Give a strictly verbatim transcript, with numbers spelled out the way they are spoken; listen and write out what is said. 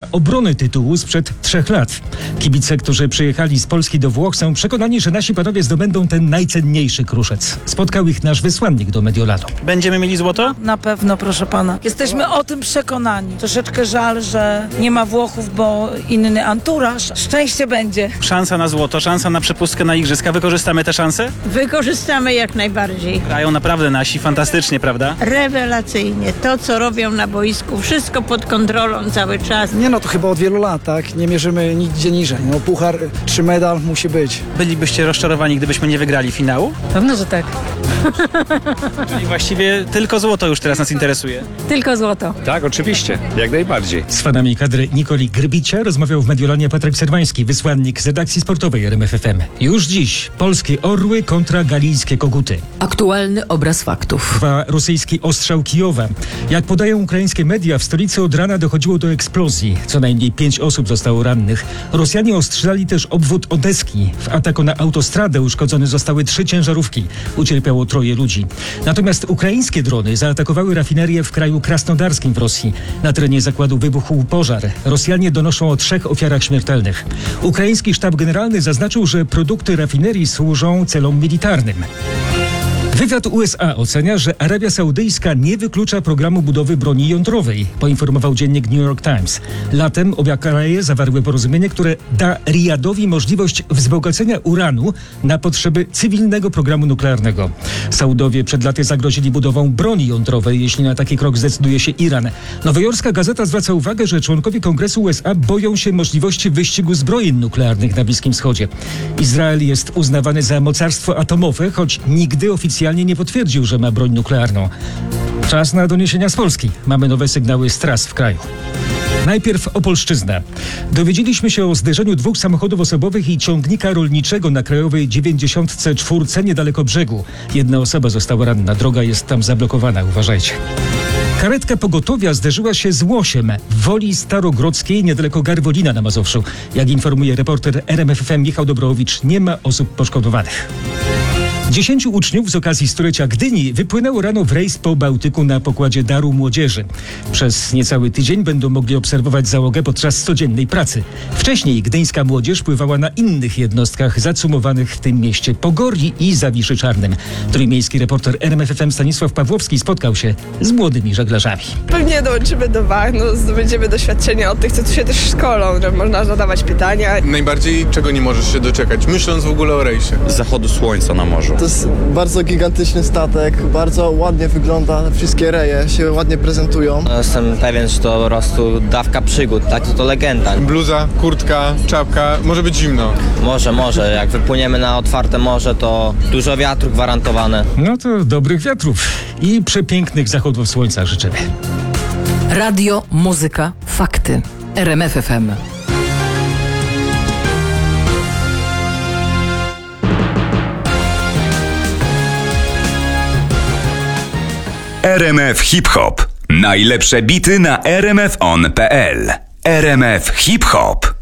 obrony tytułu sprzed trzech lat. Kibice, którzy przyjechali z Polski do Włoch, są przekonani, że nasi panowie zdobędą ten najcenniejszy kruszec. Spotkał ich nasz wysłannik do Mediolanu. Będziemy mieli złoto? Na pewno, proszę pana. Jesteśmy o tym przekonani. Troszeczkę żal, że nie ma Włochów, bo inny anturaż. Szczęście będzie. Szansa na złoto, szansa na przepustkę na igrzyska. Wykorzystamy tę szansę? Wykorzystamy jak najbardziej. Grają naprawdę nasi fantastycznie, prawda? Rewelacyjnie. To, co robią na boisku, wszystko pod kontrolą cały czas. Nie no, to chyba od wielu lat, tak? Nie mierzymy nigdzie niżej. No puchar czy medal musi być. Bylibyście rozczarowani, gdybyśmy nie wygrali finału? Pewno, że tak. Czyli właściwie tylko złoto już teraz nas interesuje. Tylko złoto. Tak, oczywiście. Jak najbardziej. Z fanami kadry Nikoli Grbicia rozmawiał w Mediolanie Patryk Serwański, wysłannik z redakcji sportowej R M F F M. Już dziś polskie orły kontra galijskie koguty. Aktualny obraz faktów. Trwa rosyjski ostrzał Kijowa. Jak podają ukraińskie media, w stolicy od rana dochodziło do eksplozji. Co najmniej pięć osób zostało rannych. Rosjanie ostrzelali też obwód Odeski. W ataku na autostradę uszkodzone zostały trzy ciężarówki. Ucierpiało troje ludzi. Natomiast ukraińskie drony zaatakowały rafinerię w kraju krasnodarskim w Rosji. Na terenie zakładu wybuchł pożar. Rosjanie donoszą o trzech ofiarach śmiertelnych. Ukraiński sztab generalny zaznaczył, że produkty rafinerii służą celom militarnym. Wywiad U S A ocenia, że Arabia Saudyjska nie wyklucza programu budowy broni jądrowej, poinformował dziennik New York Times. Latem obie kraje zawarły porozumienie, które da Riyadowi możliwość wzbogacenia uranu na potrzeby cywilnego programu nuklearnego. Saudowie przed laty zagrozili budową broni jądrowej, jeśli na taki krok zdecyduje się Iran. Nowojorska Gazeta zwraca uwagę, że członkowie Kongresu U S A boją się możliwości wyścigu zbrojeń nuklearnych na Bliskim Wschodzie. Izrael jest uznawany za mocarstwo atomowe, choć nigdy oficjalnie nie potwierdził, że ma broń nuklearną. Czas na doniesienia z Polski. Mamy nowe sygnały z tras w kraju. Najpierw Opolszczyzna. Dowiedzieliśmy się o zderzeniu dwóch samochodów osobowych i ciągnika rolniczego na krajowej dziewięćdziesiątce czwórce niedaleko brzegu. Jedna osoba została ranna. Droga jest tam zablokowana. Uważajcie. Karetka pogotowia zderzyła się z łosiem w Woli Starogrodzkiej niedaleko Garwolina na Mazowszu. Jak informuje reporter R M F F M Michał Dobrowicz, nie ma osób poszkodowanych. Dziesięciu uczniów z okazji stulecia Gdyni wypłynęło rano w rejs po Bałtyku na pokładzie Daru Młodzieży. Przez niecały tydzień będą mogli obserwować załogę podczas codziennej pracy. Wcześniej gdyńska młodzież pływała na innych jednostkach zacumowanych w tym mieście Pogori i Zawiszy Czarnym. Trójmiejski reporter R M F F M Stanisław Pawłowski spotkał się z młodymi żeglarzami. Pewnie dołączymy do wach, no, zdobędziemy doświadczenie od tych, co tu się też szkolą, że można zadawać pytania. Najbardziej czego nie możesz się doczekać, myśląc w ogóle o rejsie. Zachodu słońca na morzu. To jest bardzo gigantyczny statek, bardzo ładnie wygląda, wszystkie reje się ładnie prezentują. No, jestem pewien, że to po prostu dawka przygód, tak? To, to legenda. Bluza, kurtka, czapka, może być zimno. Może, może. Jak wypłyniemy na otwarte morze, to dużo wiatru gwarantowane. No to dobrych wiatrów i przepięknych zachodów słońca życzymy. Radio, muzyka, fakty. R M F F M. R M F Hip Hop. Najlepsze bity na r m f on kropka p l. R M F Hip Hop.